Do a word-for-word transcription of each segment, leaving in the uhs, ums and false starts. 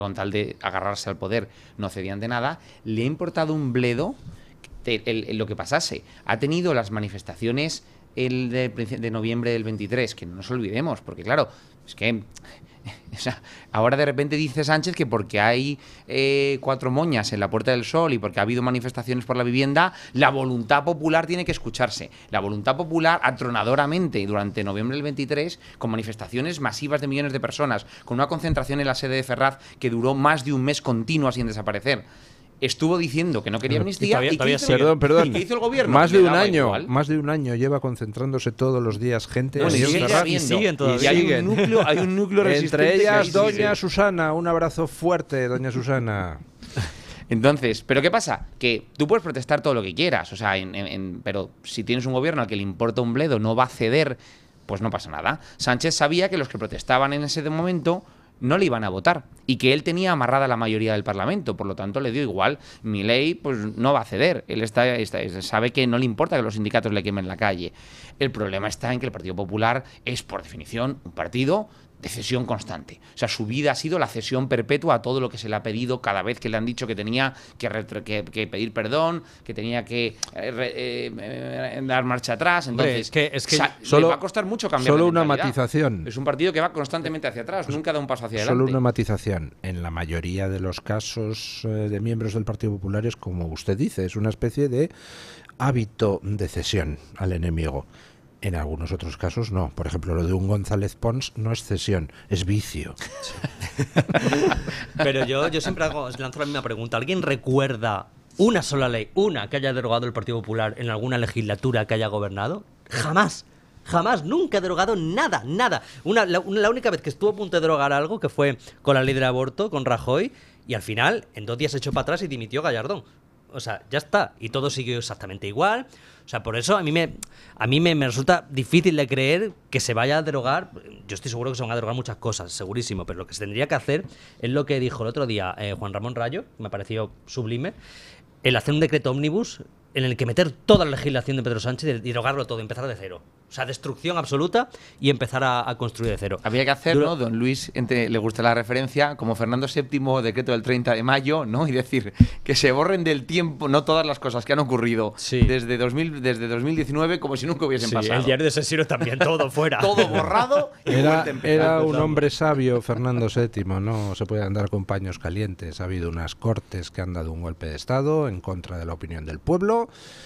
con tal de agarrarse al poder, no cedían de nada, le ha importado un bledo el, el, el, lo que pasase. Ha tenido las manifestaciones el de, de noviembre del veintitrés, que no nos olvidemos, porque claro, es que... O sea, ahora de repente dice Sánchez que porque hay eh, cuatro moñas en la Puerta del Sol y porque ha habido manifestaciones por la vivienda, la voluntad popular tiene que escucharse. La voluntad popular, atronadoramente, durante noviembre del veintitrés, con manifestaciones masivas de millones de personas, con una concentración en la sede de Ferraz que duró más de un mes continua sin desaparecer, estuvo diciendo que no quería amnistía. Y todavía, ¿Y todavía hizo, perdón, perdón. ¿Y qué hizo el gobierno? Más de un año, igual. más de un año lleva concentrándose todos los días gente. Bueno, y sigue y siguen todavía. Y hay siguen. un núcleo, hay un núcleo resistente. Entre ellas, que doña sigue. Susana. Un abrazo fuerte, doña Susana. Entonces, ¿pero qué pasa? Que tú puedes protestar todo lo que quieras, o sea, en, en, en, pero si tienes un gobierno al que le importa un bledo, no va a ceder, pues no pasa nada. Sánchez sabía que los que protestaban en ese momento no le iban a votar y que él tenía amarrada la mayoría del Parlamento, por lo tanto le dio igual. Milei pues no va a ceder, él está, está, sabe que no le importa que los sindicatos le quemen la calle. El problema está en que el Partido Popular es, por definición, un partido de cesión constante. O sea, su vida ha sido la cesión perpetua a todo lo que se le ha pedido cada vez que le han dicho que tenía que, retro, que, que pedir perdón, que tenía que eh, eh, dar marcha atrás. Entonces, Hombre, es que, es que sa- solo, le va a costar mucho cambiar Solo de una mentalidad. matización. Es un partido que va constantemente hacia atrás, nunca da un paso hacia adelante. Solo una matización. En la mayoría de los casos eh, de miembros del Partido Popular es como usted dice, es una especie de hábito de cesión al enemigo. En algunos otros casos no. Por ejemplo, lo de un González Pons no es cesión, es vicio. Sí. Pero yo, yo siempre hago, os lanzo la misma pregunta. ¿Alguien recuerda una sola ley, una que haya derogado el Partido Popular en alguna legislatura que haya gobernado? Jamás. Jamás, nunca ha derogado nada, nada. Una, la, una, la única vez que estuvo a punto de derogar algo, que fue con la ley del aborto, con Rajoy, y al final, en dos días se echó para atrás y dimitió Gallardón. O sea, ya está. Y todo siguió exactamente igual. O sea, por eso a mí me a mí me, me resulta difícil de creer que se vaya a derogar. Yo estoy seguro que se van a derogar muchas cosas, segurísimo. Pero lo que se tendría que hacer es lo que dijo el otro día eh, Juan Ramón Rayo, que me pareció sublime, el hacer un decreto ómnibus en el que meter toda la legislación de Pedro Sánchez y derogarlo todo, empezar de cero. O sea, destrucción absoluta y empezar a, a construir de cero. Había que hacer, ¿no? Don Luis, entre, le gusta la referencia, como Fernando séptimo, decreto del treinta de mayo, ¿no? Y decir, que se borren del tiempo, no todas las cosas que han ocurrido sí. desde, dos mil, desde dos mil diecinueve como si nunca hubiesen sí, pasado. El diario de sesiones también, todo fuera. Todo borrado y Era, era un empezando. hombre sabio, Fernando séptimo, no se puede andar con paños calientes. Ha habido unas cortes que han dado un golpe de Estado en contra de la opinión del pueblo.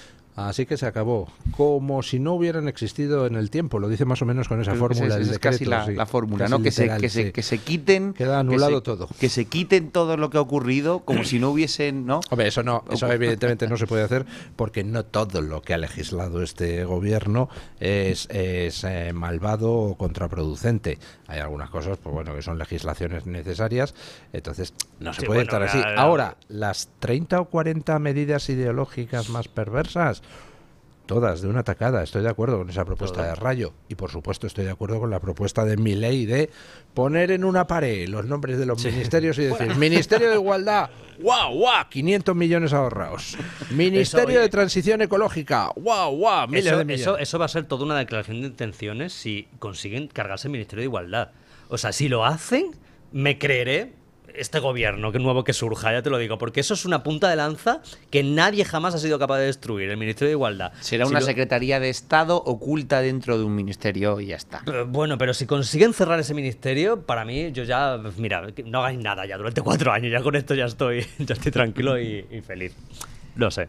Así que se acabó, como si no hubieran existido en el tiempo. Lo dice más o menos con esa Creo que fórmula. es, el es decreto, casi la, sí. la fórmula, Casi ¿no? Que, literal, se, que, sí. se, que se quiten... Queda anulado que se, todo. Que se quiten todo lo que ha ocurrido como si no hubiesen, ¿no? Hombre, eso no, eso evidentemente no se puede hacer porque no todo lo que ha legislado este gobierno es, es eh, malvado o contraproducente. Hay algunas cosas, pues bueno, que son legislaciones necesarias, entonces no se Sí, puede bueno, estar así. la, la, Ahora, las treinta o cuarenta medidas ideológicas más perversas, todas de una tacada. Estoy de acuerdo con esa propuesta Todo. de Rayo y por supuesto estoy de acuerdo con la propuesta de Milei de poner en una pared los nombres de los sí. ministerios y decir Ministerio de Igualdad, guau, guau, quinientos millones ahorrados. Ministerio eso, de Transición Ecológica, guau, guau, miles eso, de millones. Eso, eso va a ser toda una declaración de intenciones si consiguen cargarse el Ministerio de Igualdad. O sea, si lo hacen, me creeré este gobierno que nuevo que surja, ya te lo digo, porque eso es una punta de lanza que nadie jamás ha sido capaz de destruir, el Ministerio de Igualdad. Será si una lo... Secretaría de Estado oculta dentro de un ministerio y ya está. Bueno, pero si consiguen cerrar ese ministerio, para mí, yo ya, mira, no hagáis nada ya durante cuatro años, ya con esto ya estoy, ya estoy tranquilo y, y feliz. No sé.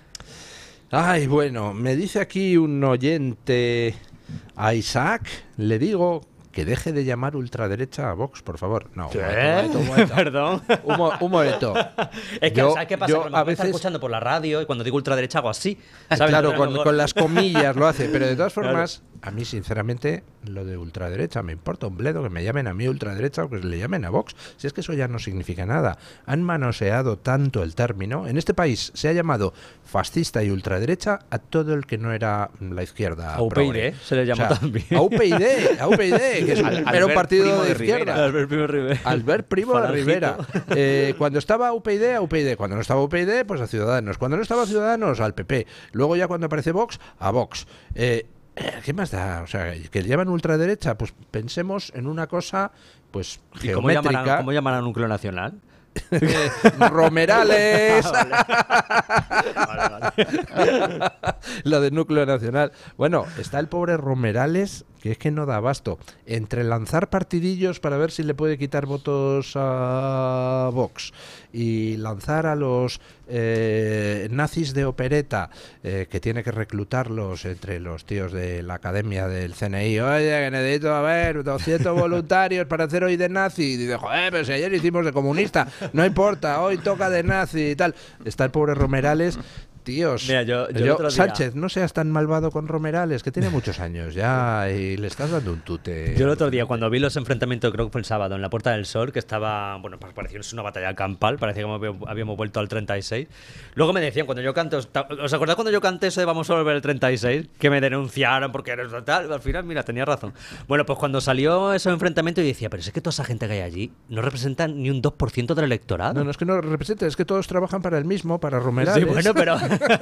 Ay, bueno, me dice aquí un oyente, a Isaac, le digo que deje de llamar ultraderecha a Vox, por favor. No, un momento, un momento. Perdón. Un, mo un momento. Es que, yo, ¿sabes qué pasa? yo Que a, a veces veces escuchando por la radio y cuando digo ultraderecha hago así. ¿sabes? Claro, Entonces, con, mejor... con las comillas lo hace, pero de todas formas, claro. A mí sinceramente lo de ultraderecha me importa un bledo que me llamen a mí ultraderecha o que le llamen a Vox. Si es que eso ya no significa nada. Han manoseado tanto el término. En este país se ha llamado fascista y ultraderecha a todo el que no era la izquierda. A U P y D se le llamó o sea, también. A U P y D, a U P y D, que es un, Al, era un partido Primo de, de izquierda. Albert Primo de Rivera. Albert Primo de Rivera. Eh, cuando estaba U P y D, a U P y D. Cuando no estaba U P y D, pues a Ciudadanos. Cuando no estaba Ciudadanos, al P P. Luego ya cuando aparece Vox, a Vox. Eh, ¿Qué más da? O sea, que llevan ultraderecha, pues pensemos en una cosa, pues ¿Y cómo geométrica. llamarán, cómo llamarán a núcleo nacional? Romerales. Vale, vale. Lo de núcleo nacional. Bueno, está el pobre Romerales, que es que no da abasto. Entre lanzar partidillos para ver si le puede quitar votos a Vox y lanzar a los eh, nazis de opereta, eh, que tiene que reclutarlos entre los tíos de la academia del C N I. Oye, que necesito, a ver, doscientos voluntarios para hacer hoy de nazi. Y dice, joder, pero si ayer hicimos de comunista. No importa, hoy toca de nazi y tal. Está el pobre Romerales. Tíos, Mira, yo- yo el yo- otro día- Sánchez, no seas tan malvado con Romerales, que tiene muchos años ya y le estás dando un tute. Yo el otro día, cuando vi los enfrentamientos, creo que fue el sábado, en la Puerta del Sol, que estaba, bueno, pues parecía una batalla campal, parecía que habíamos- habíamos vuelto al treinta y seis. Luego me decían, cuando yo canto, ¿os acordáis cuando yo canté eso de vamos a volver al treinta y seis? Que me denunciaron porque eres tal. Al final, mira, tenía razón. Bueno, pues cuando salió ese enfrentamiento, yo decía, pero es que toda esa gente que hay allí no representan ni un dos por ciento del electorado. No, no es que no represente, es que todos trabajan para el mismo, para Romerales. Sí, bueno, pero,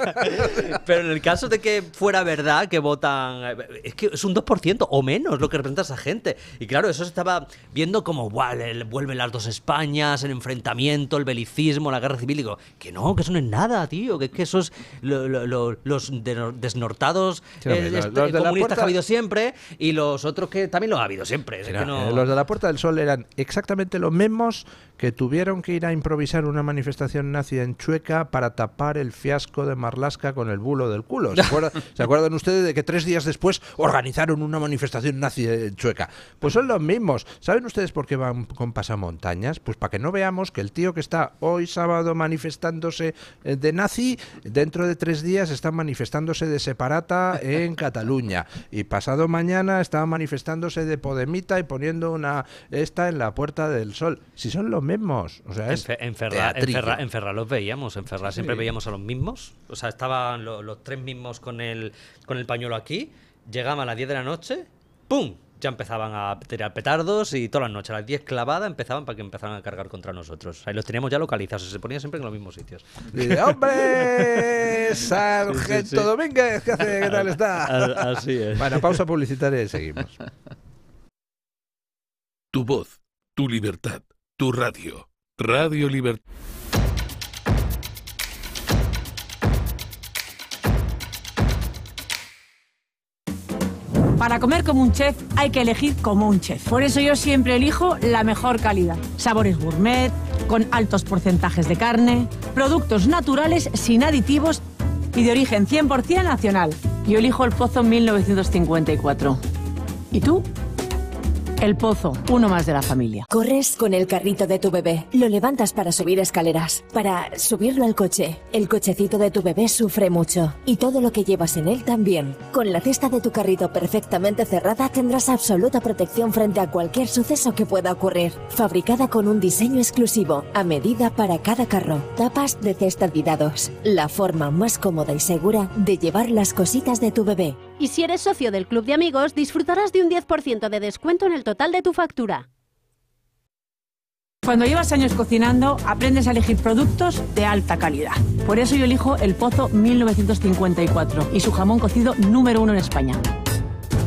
pero en el caso de que fuera verdad que votan, es que es un dos por ciento o menos lo que representa esa gente. Y claro, eso se estaba viendo como, "Buah, el- vuelven las dos Españas, el enfrentamiento, el belicismo, la guerra civil". Digo, que no, que eso no es nada, tío, que es que esos, lo- lo- lo- los de- desnortados Sí, hombre, eh, los- est- los de la comunistas puerta- que ha habido siempre y los otros que también los ha habido siempre. Es Mira, que no- eh, Los de la Puerta del Sol eran exactamente los mismos que tuvieron que ir a improvisar una manifestación nazi en Chueca para tapar el fiasco de Marlaska con el bulo del culo. ¿Se acuerdan, ¿se acuerdan ustedes de que tres días después organizaron una manifestación nazi en Chueca? Pues son los mismos. ¿Saben ustedes por qué van con pasamontañas? Pues para que no veamos que el tío que está hoy sábado manifestándose eh, de nazi, dentro de tres días está manifestándose de separata en Cataluña. Y pasado mañana está manifestándose de podemita y poniendo una esta en la Puerta del Sol. Si son los mismos. O sea, En, es Fe- en Ferraz, en, teatrillo. Ferraz, en Ferraz los veíamos, en Ferraz siempre Sí. veíamos a los mismos. O sea, estaban lo- los tres mismos con el, con el pañuelo aquí. Llegaban a las diez de la noche, ¡pum! Ya empezaban a tirar petardos y todas las noches, a las diez clavadas, empezaban para que empezaran a cargar contra nosotros. Ahí los teníamos ya localizados, se ponían siempre en los mismos sitios. Dice, ¡hombre! ¡Sargento sí. Domínguez! ¿Qué hace? ¿Qué tal está? Así es. Bueno, pausa publicitaria y seguimos. Tu voz, tu libertad, tu radio. Radio Libertad. Para comer como un chef hay que elegir como un chef. Por eso yo siempre elijo la mejor calidad. Sabores gourmet, con altos porcentajes de carne, productos naturales sin aditivos y de origen cien por ciento nacional. Yo elijo el Pozo mil novecientos cincuenta y cuatro. ¿Y tú? El Pozo, uno más de la familia. Corres con el carrito de tu bebé, lo levantas para subir escaleras, para subirlo al coche. El cochecito de tu bebé sufre mucho y todo lo que llevas en él también. Con la cesta de tu carrito perfectamente cerrada tendrás absoluta protección frente a cualquier suceso que pueda ocurrir. Fabricada con un diseño exclusivo, a medida para cada carro. Tapas de cesta Didados, la forma más cómoda y segura de llevar las cositas de tu bebé. Y si eres socio del Club de Amigos, disfrutarás de un diez por ciento de descuento en el total de tu factura. Cuando llevas años cocinando, aprendes a elegir productos de alta calidad. Por eso yo elijo el Pozo mil novecientos cincuenta y cuatro y su jamón cocido número uno en España.